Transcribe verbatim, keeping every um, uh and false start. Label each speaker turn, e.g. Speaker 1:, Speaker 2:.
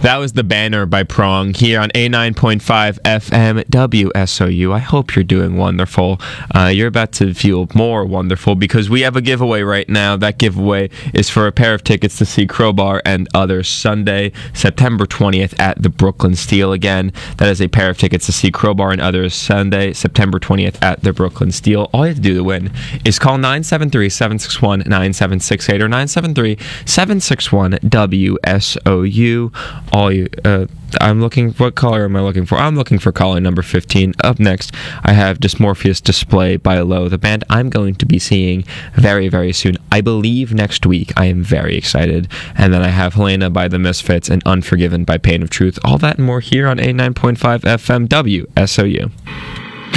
Speaker 1: That was the banner by Prong here on A nine point five F M W S O U. I hope you're doing wonderful. Uh, you're about to feel more wonderful because we have a giveaway right now. That giveaway is for a pair of tickets to see Crowbar and Others Sunday, September twentieth at the Brooklyn Steel. Again, that is a pair of tickets to see Crowbar and Others Sunday, September twentieth at the Brooklyn Steel. All you have to do to win is call nine seven three, seven six one, nine seven six eight or nine seven three, seven six one, W S O U. All you, uh, I'm looking, what color am I looking for? I'm looking for caller number fifteen. Up next, I have Dysmorpheus Display by Low, the band I'm going to be seeing very, very soon. I believe next week. I am very excited. And then I have Helena by The Misfits and Unforgiven by Pain of Truth. All that and more here on A nine point five F M W S O U.